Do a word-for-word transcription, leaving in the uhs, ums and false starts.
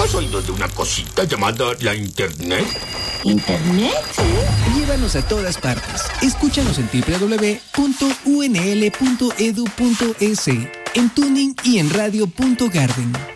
¿Has oído de una cosita llamada la Internet? ¿Internet? ¿Sí? Llévanos a todas partes. Escúchanos en doble u doble u doble u punto u n l punto e d u punto e s, en Tuning y en radio punto garden.